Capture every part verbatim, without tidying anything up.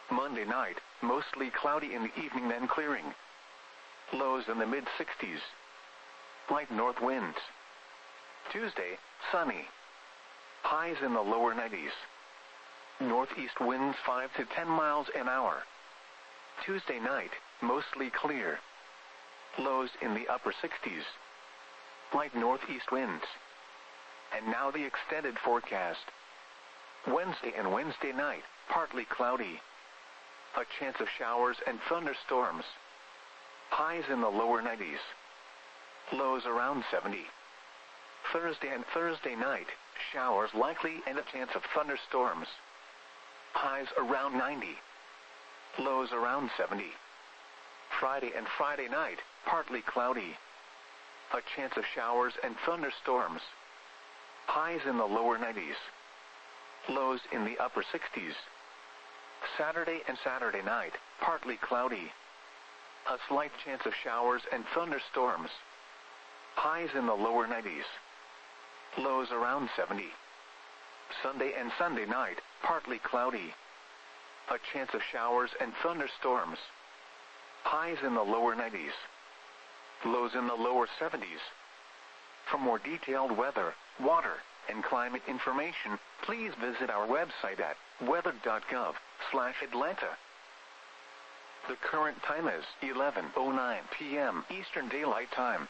Monday night, mostly cloudy in the evening then clearing. Lows in the mid sixties. Light north winds. Tuesday, sunny. Highs in the lower nineties. Northeast winds five to ten miles an hour. Tuesday night, mostly clear. Lows in the upper sixties. Light northeast winds. And now the extended forecast. Wednesday and Wednesday night, partly cloudy. A chance of showers and thunderstorms. Highs in the lower nineties. Lows around seventy. Thursday and Thursday night, showers likely and a chance of thunderstorms. Highs around ninety. Lows around seventy. Friday and Friday night, partly cloudy. A chance of showers and thunderstorms. Highs in the lower nineties. Lows in the upper sixties. Saturday and Saturday night, partly cloudy. A slight chance of showers and thunderstorms. Highs in the lower nineties. Lows around seventy. Sunday and Sunday night, partly cloudy. A chance of showers and thunderstorms. Highs in the lower nineties. Lows in the lower seventies. For more detailed weather, water, and climate information, please visit our website at weather dot gov slash Atlanta. The current time is eleven oh nine p m Eastern Daylight Time.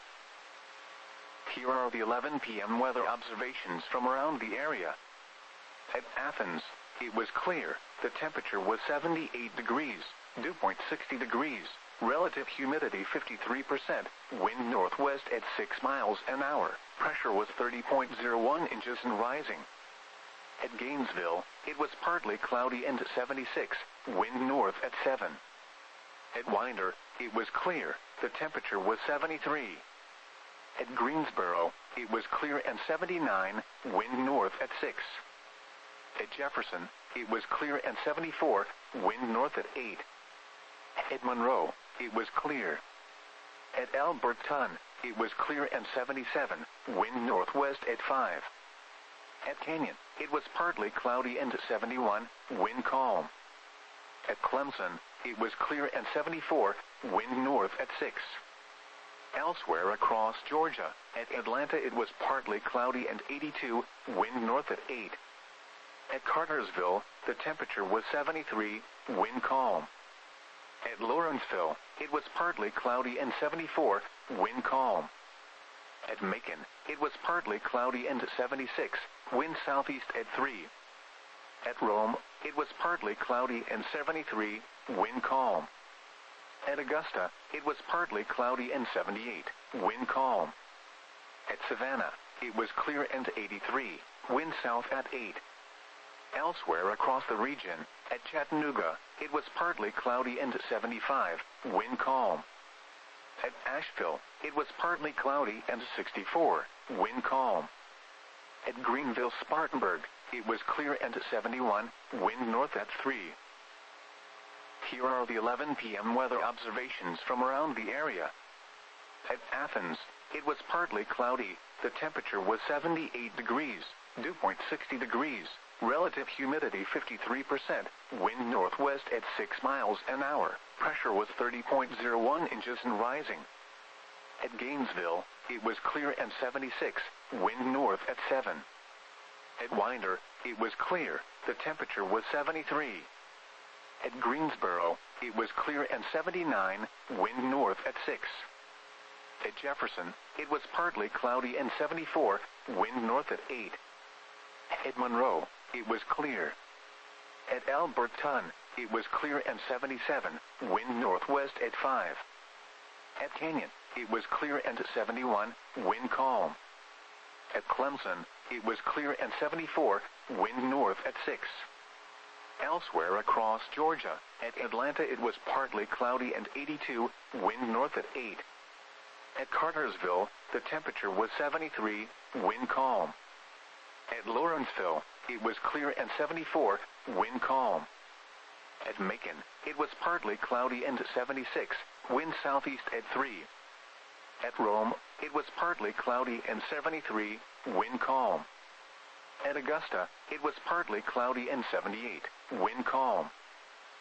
Here are the eleven p m weather observations from around the area. At Athens, it was clear. The temperature was seventy-eight degrees, dew point sixty degrees, relative humidity fifty-three percent, wind northwest at six miles an hour, pressure was thirty point zero one inches and rising. At Gainesville, it was partly cloudy and seventy-six, wind north at seven. At Winder, it was clear. The temperature was seventy-three. At Greensboro, it was clear and seventy-nine, wind north at six. At Jefferson, it was clear and seventy-four, wind north at eight. At Monroe, it was clear. At Alberton, it was clear and seventy-seven, wind northwest at five. At Canyon, it was partly cloudy and seventy-one, wind calm. At Clemson, it was clear and seventy-four, wind north at six. Elsewhere across Georgia, at Atlanta it was partly cloudy and eighty-two, wind north at eight. At Cartersville, the temperature was seventy-three, wind calm. At Lawrenceville, it was partly cloudy and seventy-four, wind calm. At Macon, it was partly cloudy and seventy-six, wind southeast at three. At Rome, it was partly cloudy and seventy-three, wind calm. At Augusta, it was partly cloudy and seventy-eight, wind calm. At Savannah, it was clear and eighty-three, wind south at eight. Elsewhere across the region, at Chattanooga, it was partly cloudy and seventy-five, wind calm. At Asheville, it was partly cloudy and sixty-four, wind calm. At Greenville-Spartanburg, it was clear and seventy-one, wind north at three. Here are the eleven p m weather observations from around the area. At Athens, it was partly cloudy. The temperature was seventy-eight degrees, dew point sixty degrees, relative humidity fifty-three percent, wind northwest at six miles an hour, pressure was thirty point zero one inches and rising. At Gainesville, it was clear and seventy-six, wind north at seven. At Winder, it was clear. The temperature was seventy-three. At Greensboro, it was clear and seventy-nine, wind north at six. At Jefferson, it was partly cloudy and seventy-four, wind north at eight. At Monroe, it was clear. At Alberton, it was clear and seventy-seven, wind northwest at five. At Canyon, it was clear and seventy-one, wind calm. At Clemson, it was clear and seventy-four, wind north at six. Elsewhere across Georgia, at Atlanta it was partly cloudy and eighty-two, wind north at eight. At Cartersville, the temperature was seventy-three, wind calm. At Lawrenceville, it was clear and seventy-four, wind calm. At Macon, it was partly cloudy and seventy-six, wind southeast at three. At Rome, it was partly cloudy and seventy-three, wind calm. At Augusta, it was partly cloudy and seventy-eight, wind calm.